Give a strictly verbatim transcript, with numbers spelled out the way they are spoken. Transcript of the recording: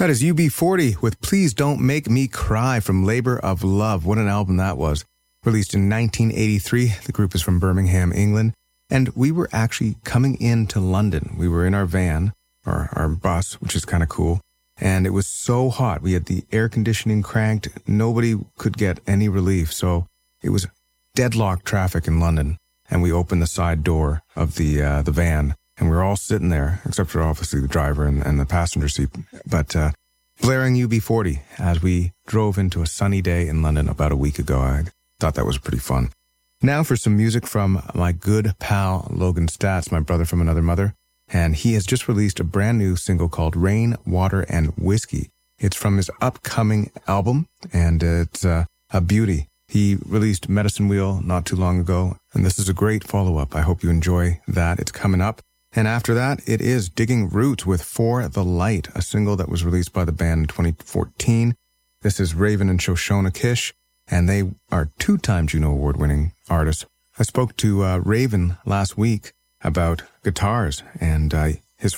That is U B forty with Please Don't Make Me Cry from Labor of Love. What an album that was. Released in nineteen eighty-three. The group is from Birmingham, England. And we were actually coming into London. We were in our van, or our bus, which is kind of cool. And it was so hot. We had the air conditioning cranked. Nobody could get any relief. So it was deadlocked traffic in London. And we opened the side door of the uh, the van. And we were all sitting there, except for obviously the driver and, and the passenger seat. But uh, blaring U B forty as we drove into a sunny day in London about a week ago. I thought that was pretty fun. Now for some music from my good pal Logan Stats, my brother from another mother. And he has just released a brand new single called Rain, Water, and Whiskey. It's from his upcoming album, and it's uh, a beauty. He released Medicine Wheel not too long ago, and this is a great follow-up. I hope you enjoy that. It's coming up. And after that, it is Digging Roots with For the Light, a single that was released by the band in twenty fourteen. This is Raven and Shoshona Kish, and they are two-time Juno Award-winning artists. I spoke to uh, Raven last week about guitars, and uh,